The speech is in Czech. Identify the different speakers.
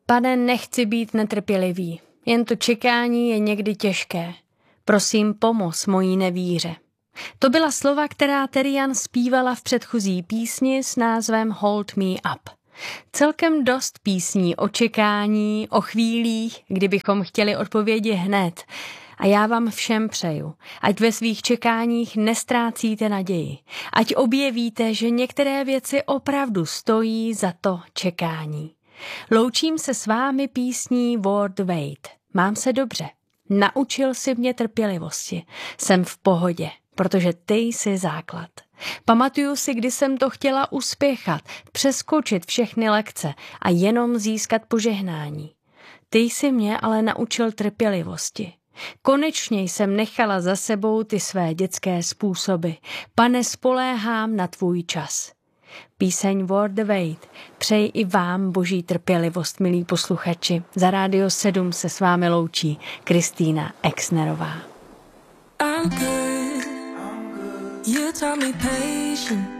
Speaker 1: Pane, nechci být netrpělivý, jen to čekání je někdy těžké. Prosím, pomoz mojí nevíře. To byla slova, která Terian zpívala v předchozí písni s názvem Hold Me Up. Celkem dost písní o čekání, o chvílích, kdybychom chtěli odpovědi hned. A já vám všem přeju, ať ve svých čekáních nestrácíte naději. Ať objevíte, že některé věci opravdu stojí za to čekání. Loučím se s vámi písní Word Wait. Mám se dobře. Naučil si mě trpělivosti. Jsem v pohodě, protože ty jsi základ. Pamatuju si, kdy jsem to chtěla uspěchat, přeskočit všechny lekce a jenom získat požehnání. Ty jsi mě ale naučil trpělivosti. Konečně jsem nechala za sebou ty své dětské způsoby. Pane, spoléhám na tvůj čas. Píseň Word the Wait přeji i vám boží trpělivost, milí posluchači. Za Rádio 7 se s vámi loučí Kristýna Exnerová.
Speaker 2: I'm good. You taught me patience.